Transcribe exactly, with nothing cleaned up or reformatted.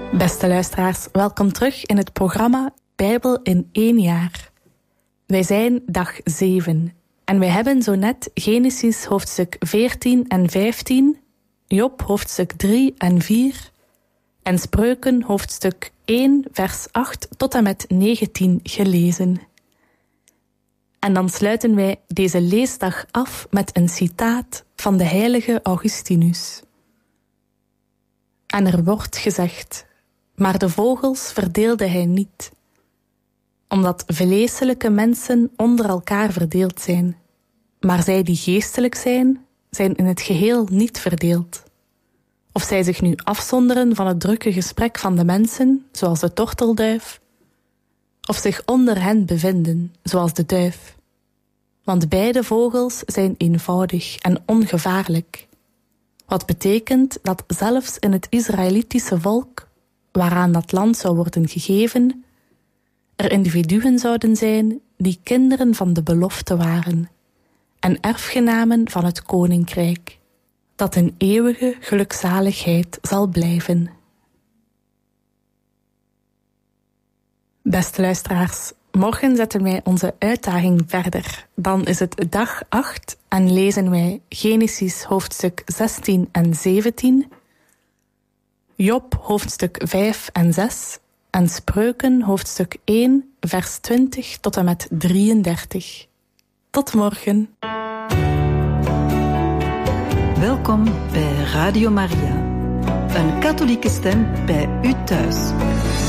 Beste luisteraars, welkom terug in het programma Bijbel in één jaar. Wij zijn dag zeven en wij hebben zo net Genesis hoofdstuk veertien en vijftien, Job hoofdstuk drie en vier en Spreuken hoofdstuk één vers acht tot en met negentien gelezen. En dan sluiten wij deze leesdag af met een citaat van de heilige Augustinus. En er wordt gezegd, maar de vogels verdeelde hij niet, omdat vleeselijke mensen onder elkaar verdeeld zijn, maar zij die geestelijk zijn, zijn in het geheel niet verdeeld. Of zij zich nu afzonderen van het drukke gesprek van de mensen, zoals de tortelduif, of zich onder hen bevinden, zoals de duif. Want beide vogels zijn eenvoudig en ongevaarlijk. Wat betekent dat zelfs in het Israëlitische volk, waaraan dat land zou worden gegeven, er individuen zouden zijn die kinderen van de belofte waren en erfgenamen van het koninkrijk, dat in eeuwige gelukzaligheid zal blijven. Beste luisteraars, morgen zetten wij onze uitdaging verder. Dan is het dag acht en lezen wij Genesis hoofdstuk zestien en zeventien, Job hoofdstuk vijf en zes en Spreuken hoofdstuk één vers twintig tot en met drieëndertig. Tot morgen. Welkom bij Radio Maria, een katholieke stem bij u thuis.